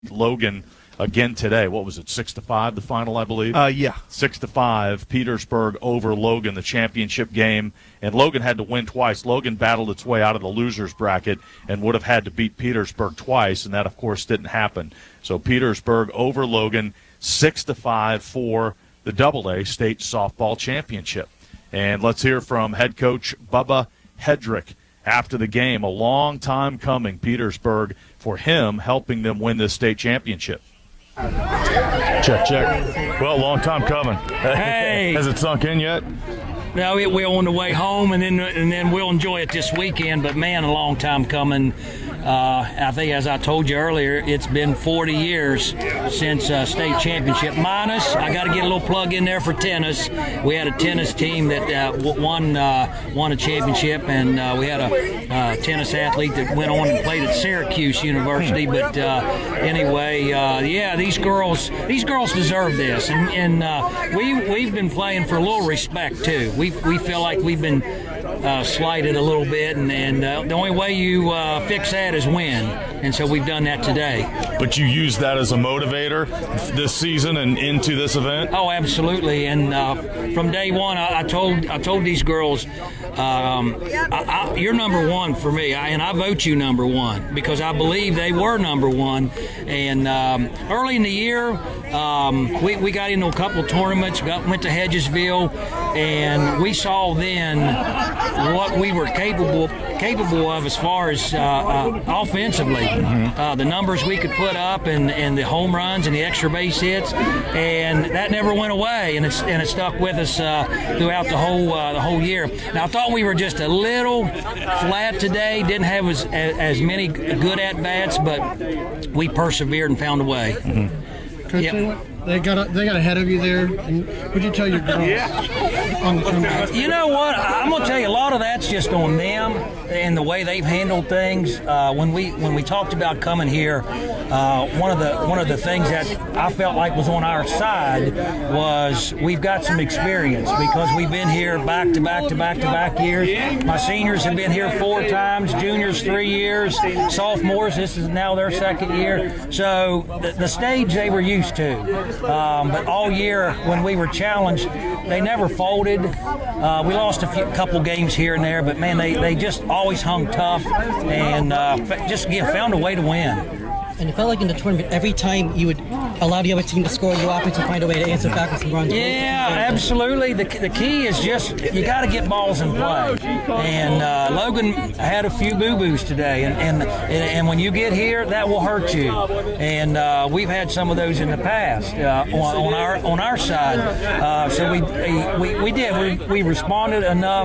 Logan again today. What was it, 6-5, the final, I believe? Yeah. 6-5, Petersburg over Logan, the championship game. And Logan had to win twice. Logan battled its way out of the loser's bracket and would have had to beat Petersburg twice, and that, of course, didn't happen. So Petersburg over Logan, 6-5 for the Double-A State Softball Championship. And let's hear from head coach Bubba Hedrick after the game. A long time coming, Petersburg, for him helping them win this state championship. Check, check. Well, long time coming. Hey. Has it sunk in yet? No, we're on the way home, and then we'll enjoy it this weekend. But, man, a long time coming. I think, as I told you earlier, it's been 40 years since state championship. Minus, I got to get a little plug in there for tennis. We had a tennis team that won a championship, and we had a tennis athlete that went on and played at Syracuse University. But anyway, yeah, these girls deserve this, and we've been playing for a little respect too. We feel like we've been slighted a little bit, and the only way you fix that is win, and so we've done that today. But you use that as a motivator this season and into this event? Oh, absolutely. And from day one, I told these girls, you're number one for me, and I vote you number one because I believe they were number one. And early in the year, we got into a couple tournaments, went to Hedgesville, and we saw then what we were capable of as far as offensively. The numbers we could put up and the home runs and the extra base hits, and that never went away, and it stuck with us throughout the whole year. Now, I thought we were just a little flat today, didn't have as many good at-bats, but we persevered and found a way. Coach, Yep. they got ahead of you there. And would you tell your girls on the comeback? You know what? I'm gonna tell you, a lot of that's just on them and the way they've handled things. When we talked about coming here, one of the things that I felt like was on our side was we've got some experience because we've been here back to back years. My seniors have been here 4 times, juniors 3 years, sophomores, this is now their 2nd year. So the stage they were used to. But all year when we were challenged, they never folded. We lost a couple games here and there, but man, they just always hung tough and just found a way to win. And it felt like in the tournament, every time you would allow the other team to score, your offense would find a way to answer back with some runs. Yeah, absolutely. The key is just you got to get balls in play. And Logan had a few boo-boos today, and when you get here, that will hurt you. And we've had some of those in the past on our side. So we did. We responded enough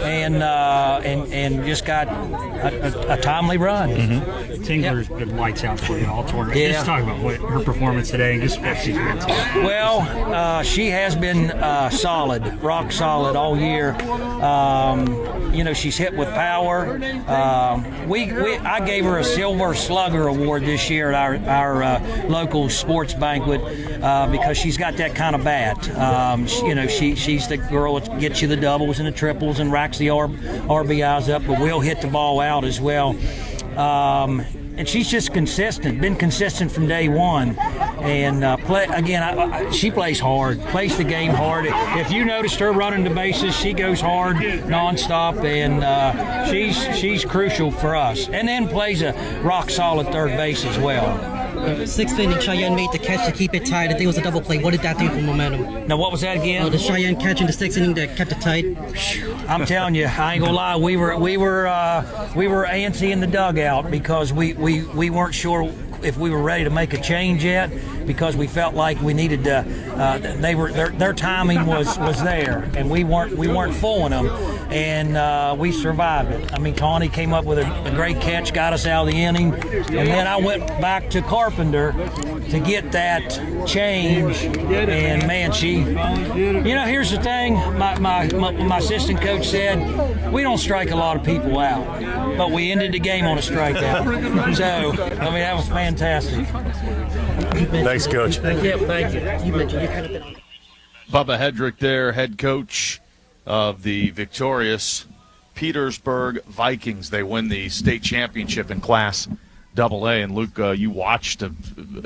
and just got a timely run. Tingler's been lights out for you all tournament. Yeah. Just talk about her performance today and just what she's been today. Well, she has been solid, rock solid all year. She's hit with power. I gave her a Silver Slugger Award this year at our local sports banquet because she's got that kind of bat. She's the girl that gets you the doubles and the triples and racks the RBIs up, but will hit the ball out as well. And she's just consistent, been consistent from day one. And she plays hard, plays the game hard. If you noticed her running the bases, she goes hard nonstop, and she's crucial for us. And then plays a rock solid third base as well. 6th inning, Cheyenne made the catch to keep it tied. I think it was a double play. What did that do for momentum? Now, what was that again? The Cheyenne catch in the 6th inning that kept it tight. I'm telling you, I ain't gonna lie. We were antsy in the dugout because we weren't sure if we were ready to make a change yet because we felt like we needed to. Their timing was there, and we weren't fooling them, and we survived it. I mean, Tawny came up with a great catch, got us out of the inning, and then I went back to Carpenter to get that change, and man, here's the thing. My assistant coach said we don't strike a lot of people out, but we ended the game on a strikeout. So that was fantastic. Thanks, Coach. Thank you. You mentioned you kind of been. Bubba Hedrick there, head coach of the victorious Petersburg Vikings. They win the state championship in Class Double A. And Luke, you watched